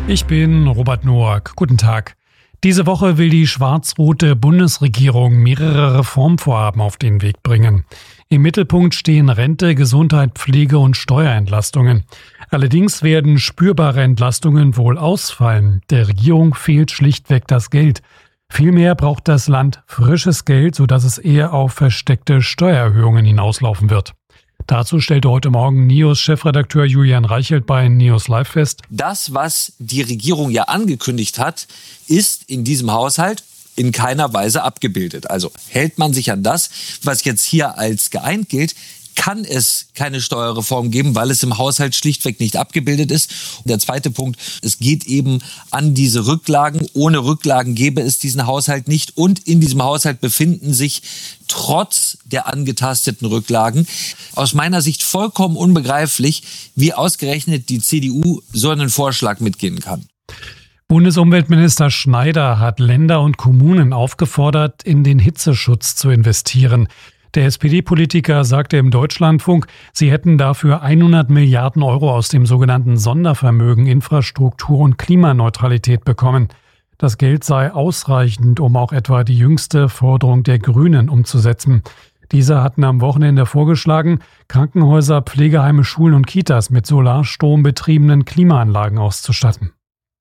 Ich bin Robert Noack. Guten Tag. Diese Woche will die schwarz-rote Bundesregierung mehrere Reformvorhaben auf den Weg bringen. Im Mittelpunkt stehen Rente, Gesundheit, Pflege und Steuerentlastungen. Allerdings werden spürbare Entlastungen wohl ausfallen. Der Regierung fehlt schlichtweg das Geld. Vielmehr braucht das Land frisches Geld, sodass es eher auf versteckte Steuererhöhungen hinauslaufen wird. Dazu stellte heute Morgen NEOS-Chefredakteur Julian Reichelt bei NEOS Live fest: Das, was die Regierung ja angekündigt hat, ist in diesem Haushalt in keiner Weise abgebildet. Also hält man sich an das, was jetzt hier als geeint gilt, kann es keine Steuerreform geben, weil es im Haushalt schlichtweg nicht abgebildet ist. Und der zweite Punkt, es geht eben an diese Rücklagen. Ohne Rücklagen gäbe es diesen Haushalt nicht. Und in diesem Haushalt befinden sich trotz der angetasteten Rücklagen aus meiner Sicht vollkommen unbegreiflich, wie ausgerechnet die CDU so einen Vorschlag mitgehen kann. Bundesumweltminister Schneider hat Länder und Kommunen aufgefordert, in den Hitzeschutz zu investieren. Der SPD-Politiker sagte im Deutschlandfunk, sie hätten dafür 100 Milliarden Euro aus dem sogenannten Sondervermögen Infrastruktur und Klimaneutralität bekommen. Das Geld sei ausreichend, um auch etwa die jüngste Forderung der Grünen umzusetzen. Diese hatten am Wochenende vorgeschlagen, Krankenhäuser, Pflegeheime, Schulen und Kitas mit Solarstrom betriebenen Klimaanlagen auszustatten.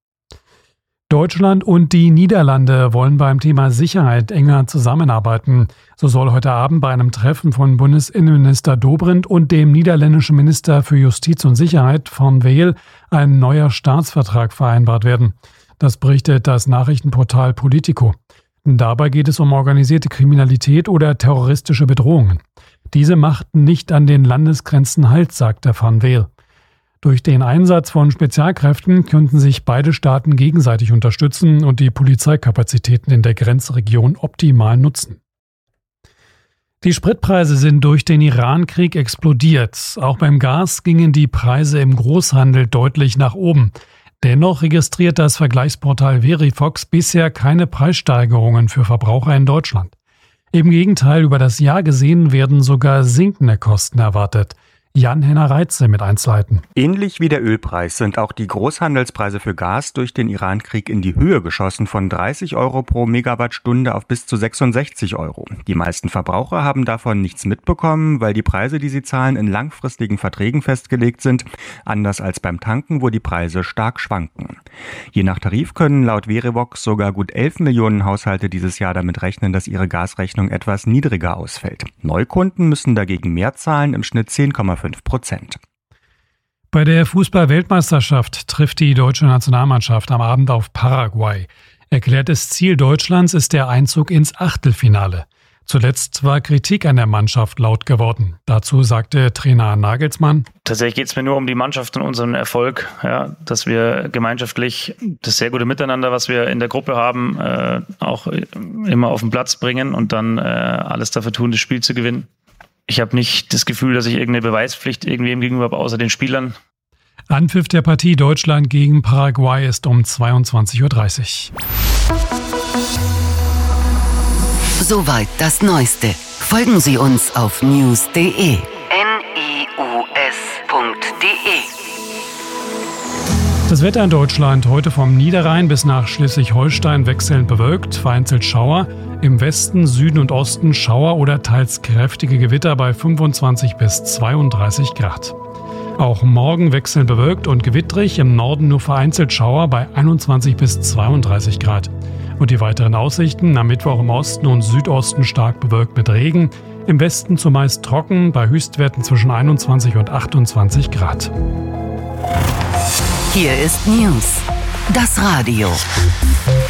Deutschland und die Niederlande wollen beim Thema Sicherheit enger zusammenarbeiten. So soll heute Abend bei einem Treffen von Bundesinnenminister Dobrindt und dem niederländischen Minister für Justiz und Sicherheit Van Weel ein neuer Staatsvertrag vereinbart werden. Das berichtet das Nachrichtenportal Politico. Dabei geht es um organisierte Kriminalität oder terroristische Bedrohungen. Diese machten nicht an den Landesgrenzen Halt, sagte Van Weel. Durch den Einsatz von Spezialkräften könnten sich beide Staaten gegenseitig unterstützen und die Polizeikapazitäten in der Grenzregion optimal nutzen. Die Spritpreise sind durch den Iran-Krieg explodiert. Auch beim Gas gingen die Preise im Großhandel deutlich nach oben. Dennoch registriert das Vergleichsportal Verifox bisher keine Preissteigerungen für Verbraucher in Deutschland. Im Gegenteil, über das Jahr gesehen werden sogar sinkende Kosten erwartet. Jan-Henner Reitze mit Einzelheiten. Ähnlich wie der Ölpreis sind auch die Großhandelspreise für Gas durch den Iran-Krieg in die Höhe geschossen, von 30 Euro pro Megawattstunde auf bis zu 66 Euro. Die meisten Verbraucher haben davon nichts mitbekommen, weil die Preise, die sie zahlen, in langfristigen Verträgen festgelegt sind, anders als beim Tanken, wo die Preise stark schwanken. Je nach Tarif können laut Verivox sogar gut 11 Millionen Haushalte dieses Jahr damit rechnen, dass ihre Gasrechnung etwas niedriger ausfällt. Neukunden müssen dagegen mehr zahlen, im Schnitt 10,5%. Bei der Fußball-Weltmeisterschaft trifft die deutsche Nationalmannschaft am Abend auf Paraguay. Erklärtes Ziel Deutschlands ist der Einzug ins Achtelfinale. Zuletzt war Kritik an der Mannschaft laut geworden. Dazu sagte Trainer Nagelsmann: Tatsächlich geht es mir nur um die Mannschaft und unseren Erfolg, ja, dass wir gemeinschaftlich das sehr gute Miteinander, was wir in der Gruppe haben, auch immer auf den Platz bringen und dann alles dafür tun, das Spiel zu gewinnen. Ich habe nicht das Gefühl, dass ich irgendeine Beweispflicht irgendwem gegenüber habe, außer den Spielern. Anpfiff der Partie Deutschland gegen Paraguay ist um 22:30 Uhr. Soweit das Neueste. Folgen Sie uns auf news.de. news.de. Das Wetter in Deutschland heute vom Niederrhein bis nach Schleswig-Holstein wechselnd bewölkt, vereinzelt Schauer. Im Westen, Süden und Osten Schauer oder teils kräftige Gewitter bei 25 bis 32 Grad. Auch morgen wechselnd bewölkt und gewittrig, im Norden nur vereinzelt Schauer bei 21 bis 32 Grad. Und die weiteren Aussichten: am Mittwoch im Osten und Südosten stark bewölkt mit Regen, im Westen zumeist trocken bei Höchstwerten zwischen 21 und 28 Grad. Hier ist News, das Radio.